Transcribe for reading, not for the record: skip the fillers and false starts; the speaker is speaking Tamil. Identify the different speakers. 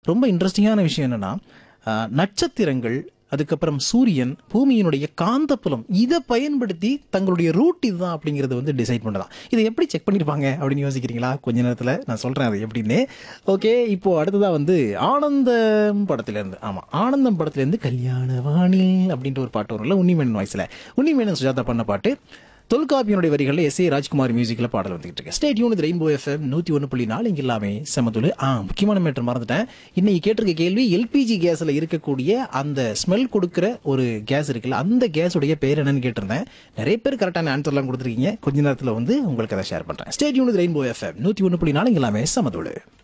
Speaker 1: ரொம்ப இன்ட்ரெஸ்டிங்கான விஷயம் என்னென்னா, நட்சத்திரங்கள், அதுக்கப்புறம் சூரியன், பூமியினுடைய காந்தப்புலம் இதை பயன்படுத்தி தங்களுடைய ரூட் இதுதான் அப்படிங்கிறத வந்து டிசைட் பண்ணலாம். இதை எப்படி செக் பண்ணியிருப்பாங்க அப்படின்னு யோசிக்கிறீங்களா? கொஞ்ச நேரத்தில் நான் சொல்கிறேன் அது எப்படின்னு. ஓகே, இப்போது அடுத்ததாக வந்து ஆனந்தம் படத்துலேருந்து, ஆனந்தம் படத்துலேருந்து கல்யாண வானில் அப்படின்ற ஒரு பாட்டு வரும்ல, உன்னிமேனன் வாய்ஸில். உன்னிமேனன் சுஜாதா பண்ண பாட்டு. தொல்காப்பியனுடைய வரிகளில் எஸ் ஏ ராஜ்குமார் மியூசிக்கில் பாடல் வந்துகிட்டு இருக்கு. Stay tune with rainbow FM 101.4. இங்கே எல்லாமே செமத்துளு. முக்கியமான மேட்டர் மறந்துட்டேன். இன்னைக்கு கேட்டிருக்க கேள்வி, எல்பிஜி கேஸில் இருக்கக்கூடிய அந்த ஸ்மெல் கொடுக்குற ஒரு கேஸ் இருக்குல்ல, அந்த கேஸுடைய பேர் என்னன்னு கேட்டிருந்தேன். நிறைய பேர் கரெக்டான ஆன்சர்லாம் கொடுத்துருக்கீங்க. கொஞ்ச நேரத்தில் வந்து உங்களுக்கு அதை ஷேர் பண்ணுறேன். Stay tune with rainbow FM 101.4. இங்கே எல்லாமே செமத்துளு.